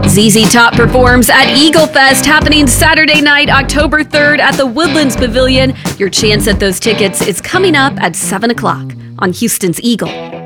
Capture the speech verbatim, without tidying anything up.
Z Z Top performs at Eagle Fest, happening Saturday night, October third at the Woodlands Pavilion. Your chance at those tickets is coming up at seven o'clock on Houston's Eagle.